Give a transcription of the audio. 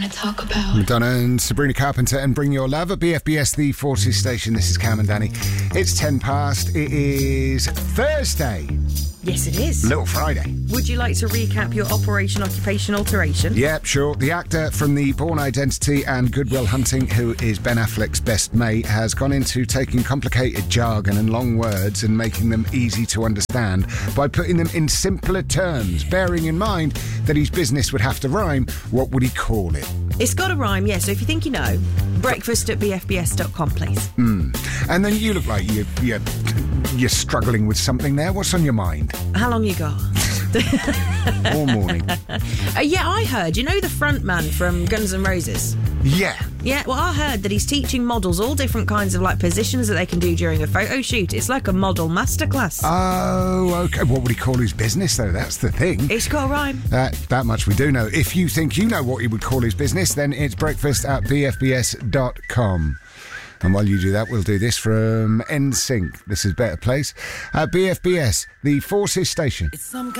to talk about. Madonna and Sabrina Carpenter and Bring Your Love at BFBS, the Forces station. This is Cam and Danny. It's 10 past. It is Thursday. Yes, it is. Little Friday. Would you like to recap your Operation Occupation Alteration? Yep, sure. The actor from The Bourne Identity and Good Will Hunting, who is Ben Affleck's best mate, has gone into taking complicated jargon and long words and making them easy to understand by putting them in simpler terms. Bearing in mind that his business would have to rhyme, what would he call it? It's got a rhyme, yeah, so if you think you know, breakfast at bfbs.com, please. And then you look like you're struggling with something there. What's on your mind? How long you got? All morning. Yeah, I heard, you know the front man from Guns N' Roses? Yeah. Yeah, well, I heard that he's teaching models all different kinds of, positions that they can do during a photo shoot. It's like a model masterclass. Oh, OK. What would he call his business, though? That's the thing. It's got a rhyme. That much we do know. If you think you know what he would call his business, then it's breakfast at bfbs.com. And while you do that, we'll do this from NSYNC. This is Better Place. At BFBS, the Forces station. It's some